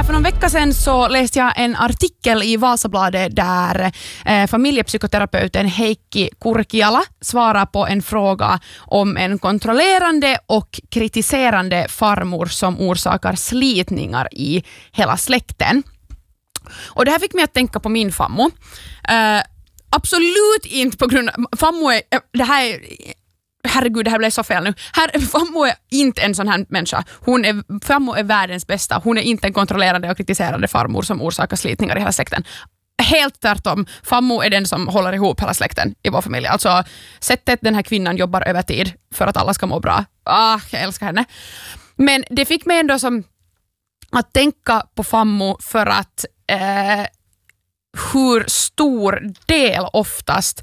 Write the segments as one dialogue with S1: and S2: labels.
S1: för någon vecka sedan så läste jag en artikel i Vasabladet där familjepsykoterapeuten Heikki Kurkiala svarar på en fråga om en kontrollerande och kritiserande farmor som orsakar slitningar i hela släkten. Och det här fick mig att tänka på min fammo. Absolut inte på grund av... Fammo är... Herregud, det här blev så fel nu. Fammo är inte en sån här människa. Fammo är världens bästa. Hon är inte en kontrollerande och kritiserande farmor som orsakar slitningar i hela släkten. Helt tvärtom. Fammo är den som håller ihop hela släkten i vår familj. Alltså, sättet den här kvinnan jobbar över tid för att alla ska må bra. Jag älskar henne. Men det fick mig ändå som att tänka på fammo för att hur stor del oftast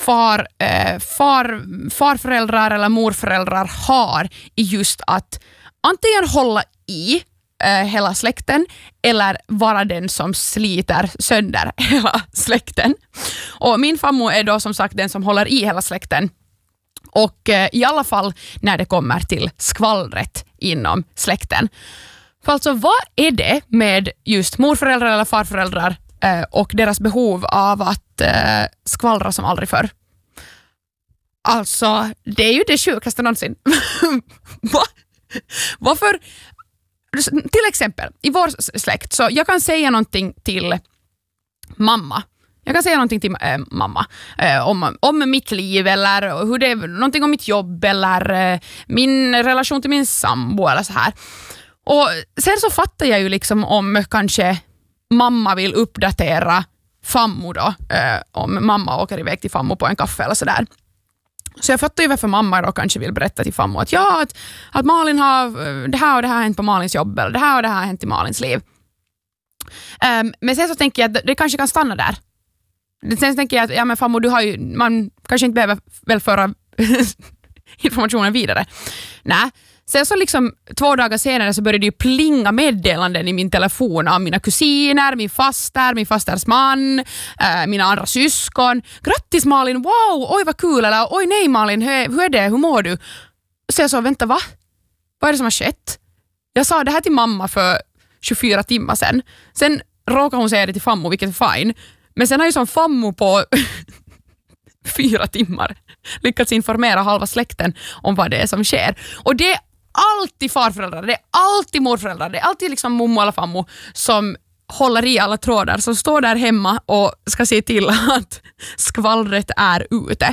S1: farföräldrar eller morföräldrar har i just att antingen hålla i hela släkten eller vara den som sliter sönder hela släkten. Och min fammo är då som sagt den som håller i hela släkten. Och i alla fall när det kommer till skvallret inom släkten. För alltså vad är det med just morföräldrar eller farföräldrar och deras behov av att skvallra som aldrig förr? Alltså, det är ju det sjukaste någonsin. Varför? Till exempel, i vår släkt, så jag kan säga någonting till mamma. Jag kan säga någonting till mamma om mitt liv eller hur det är, någonting om mitt jobb eller min relation till min sambo eller så här. Och sen så fattar jag ju liksom om kanske mamma vill uppdatera fammo då, om mamma åker iväg till fammo på en kaffe eller sådär. Så jag fattar ju varför mamma då kanske vill berätta till fammo att att Malin har det här och det här hänt på Malins jobb eller det här och det här hänt i Malins liv. Men sen så tänker jag att det kanske kan stanna där. Sen tänker jag att ja men fammo, man kanske inte behöver väl föra informationen vidare. Nej. Sen så liksom 2 dagar senare så började det ju plinga meddelanden i min telefon av mina kusiner, min fasters man, mina andra syskon. Grattis Malin, wow, oj vad kul, eller oj nej Malin, hur är det, hur mår du? Så jag sa, vänta va? Vad är det som har skett? Jag sa det här till mamma för 24 timmar sedan. Sen råkade hon säga det till fammo, vilket är fine. Men sen har ju som fammo på 4 timmar lyckats informera halva släkten om vad det är som sker. Och det är alltid farföräldrar, det är alltid morföräldrar, det är alltid liksom mommo eller fammo som håller i alla trådar, som står där hemma och ska se till att skvallret är ute.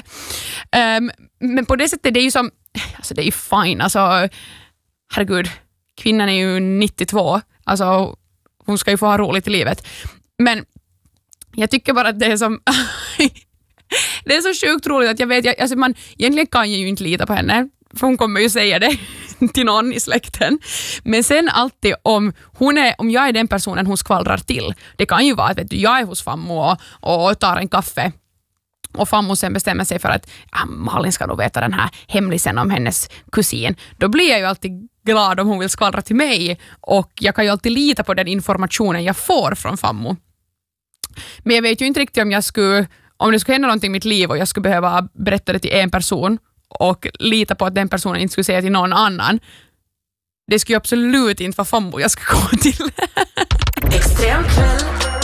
S1: Men på det sättet, det är ju som, alltså det är ju fine, alltså herregud, kvinnan är ju 92, alltså hon ska ju få ha roligt i livet. Men jag tycker bara att det är som det är så sjukt roligt att jag vet, alltså man egentligen kan ju inte lita på henne, för hon kommer ju säga det till någon i släkten. Men sen alltid om jag är den personen hon skvallrar till. Det kan ju vara att jag är hos fammo och tar en kaffe och fammo sen bestämmer sig för att Malin ska nog veta den här hemlisen om hennes kusin. Då blir jag ju alltid glad om hon vill skvallra till mig och jag kan ju alltid lita på den informationen jag får från fammo. Men jag vet ju inte riktigt om det skulle hända någonting i mitt liv och jag skulle behöva berätta det till en person och lita på att den personen inte skulle säga till någon annan. Det skulle absolut inte vara fammo jag ska gå till.
S2: Extrem kväll